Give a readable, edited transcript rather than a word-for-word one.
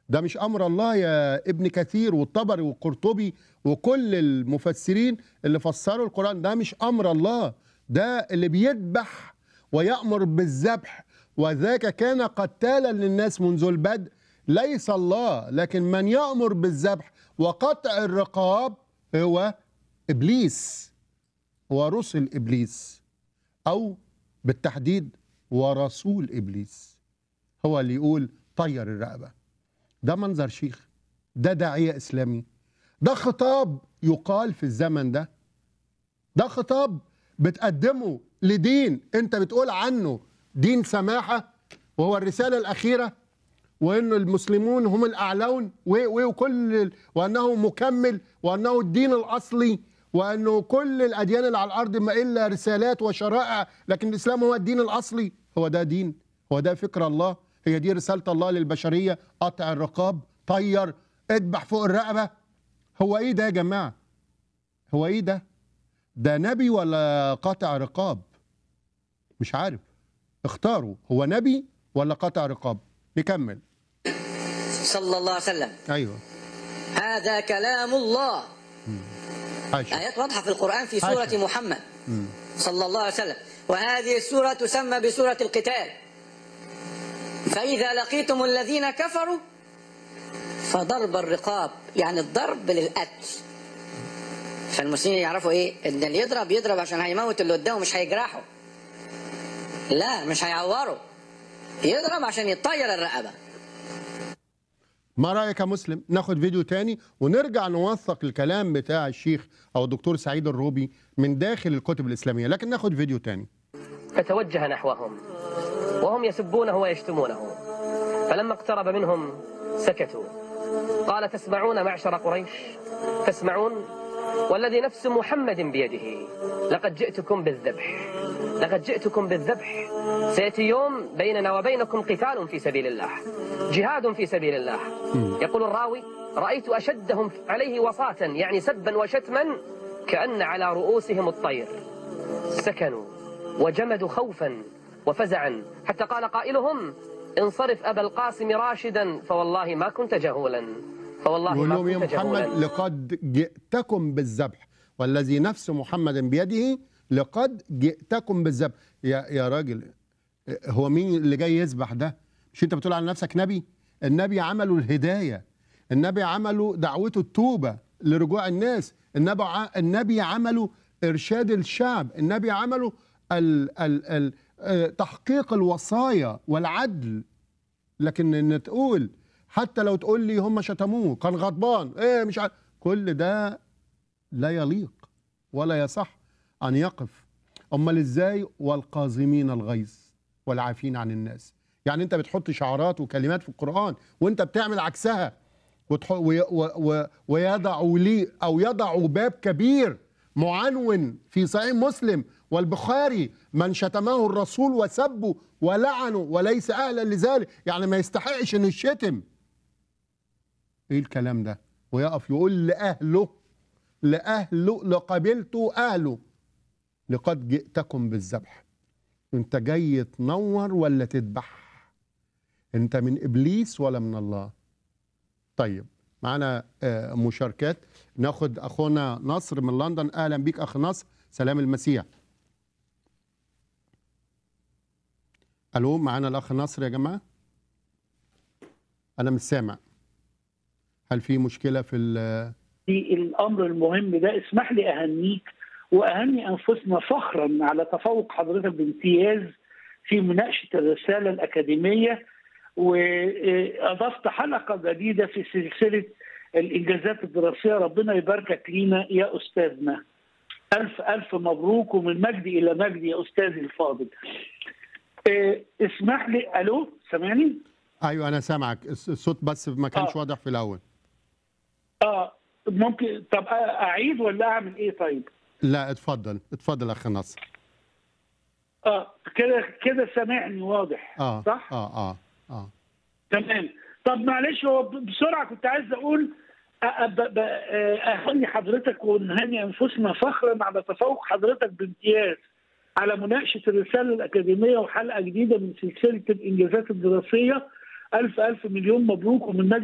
ده مش أمر الله يا ابن كثير والطبري والقرطبي وكل المفسرين اللي فسروا القرآن. ده مش أمر الله، ده اللي بيذبح ويأمر بالذبح وذاك كان قتالا للناس منذ البدء ليس الله، لكن من يأمر بالذبح وقطع الرقاب هو إبليس ورسل إبليس، أو بالتحديد ورسول إبليس، هو اللي يقول طير الرقبة. ده منظر شيخ؟ ده داعية إسلامي؟ ده خطاب يقال في الزمن ده؟ ده خطاب بتقدمه لدين انت بتقول عنه دين سماحة، وهو الرسالة الأخيرة، وأن المسلمون هم الأعلون وأنه مكمل، وأنه الدين الأصلي، وأنه كل الأديان اللي على الأرض ما إلا رسالات وشرائع، لكن الإسلام هو الدين الأصلي. هو ده دين؟ هو ده فكر الله؟ هي دي رسالة الله للبشرية؟ قطع الرقاب، طير، اذبح فوق الرقبة. هو إيه ده يا جماعة؟ هو إيه ده؟ ده نبي ولا قطع رقاب؟ مش عارف، اختاروا، هو نبي ولا قطع رقاب؟ نكمل. صلى الله عليه وسلم. أيوه، هذا كلام الله. حاشا. آيات واضحة في القرآن في سورة حاشا. محمد صلى الله عليه وسلم. وهذه السورة تسمى بسورة القتال. فإذا لقيتم الذين كفروا فضرب الرقاب، يعني الضرب للقتل. فالمسلمين يعرفوا ايه؟ ان اللي يضرب عشان هيموت اللي قدامه، مش هيجرحه، لا مش هيعوره، يضرب عشان يطير الرقبة. ما رأيك يا مسلم؟ ناخد فيديو تاني ونرجع نوثق الكلام بتاع الشيخ أو الدكتور سعيد الروبي من داخل الكتب الإسلامية، لكن ناخد فيديو تاني. فتوجه نحوهم وهم يسبونه ويشتمونه، فلما اقترب منهم سكتوا. قال: تسمعون معشر قريش، تسمعون؟ والذي نفس محمد بيده لقد جئتكم بالذبح، لقد جئتكم بالذبح. سيأتي يوم بيننا وبينكم قتال في سبيل الله، جهاد في سبيل الله. يقول الراوي: رأيت أشدهم عليه وصاة، يعني سبا وشتما، كأن على رؤوسهم الطير. سكنوا وجمدوا خوفا وفزعا، حتى قال قائلهم: انصرف أبا القاسم راشدا فوالله ما كنت جهولا، فوالله ما كنت يا محمد جهولا. لقد جئتكم بالذبح، والذي نفس محمد بيده لقد جئتكم بالذبح. يا راجل، هو مين اللي جاي يذبح ده؟ مش انت بتقول على نفسك نبي؟ النبي عمله الهداية، النبي عمله دعوته التوبة لرجوع الناس، النبي عمله إرشاد الشعب، النبي عمله تحقيق الوصايا والعدل. لكن ان تقول، حتى لو تقول لي هم شتموه كان غضبان ايه مش عارف، كل ده لا يليق ولا يصح ان يقف. امال ازاي؟ والقاظمين الغيظ والعافين عن الناس. يعني انت بتحط شعارات وكلمات في القرآن وانت بتعمل عكسها، ويضعوا لي او يضعوا باب كبير معنون في صحيح مسلم والبخاري: من شتمه الرسول وسبه ولعنه وليس اهلا لذلك، يعني ما يستحقش انه يشتم. ايه الكلام ده؟ ويقف يقول لأهله لقبلته أهله لقد جئتكم بالذبح. انت جاي تنور ولا تذبح؟ انت من إبليس ولا من الله؟ طيب، معنا مشاركات. ناخد أخونا نصر من لندن. أهلا بيك أخ نصر، سلام المسيح. ألو، معنا الأخ نصر يا جماعة؟ أنا مش سامع. هل في مشكلة في الأمر المهم ده؟ اسمح لي أهنيك وأهني أنفسنا فخرا على تفوق حضرتك بامتياز في مناقشة الرسالة الأكاديمية، وأضفت حلقة جديدة في سلسلة الإنجازات الدراسية. ربنا يباركك لينا يا أستاذنا، ألف ألف مبروك، ومن مجد إلى مجد يا أستاذي الفاضل. اسمح لي. ألو، سامعني؟ أيوة أنا سامعك، الصوت بس ما كانش واضح في الأول. ممكن طب أعيد ولا أعمل إيه؟ طيب لا، اتفضل أخ نصر. كده سامعني واضح؟ صح؟ تمام. طب معلش، هو بسرعة كنت عايز أقول أهني حضرتك ونهني أنفسنا فخرا على تفوق حضرتك بامتياز على مناقشة الرسالة الأكاديمية وحلقة جديدة من سلسلة الإنجازات الدراسية. ألف ألف مليون مبروك، ومن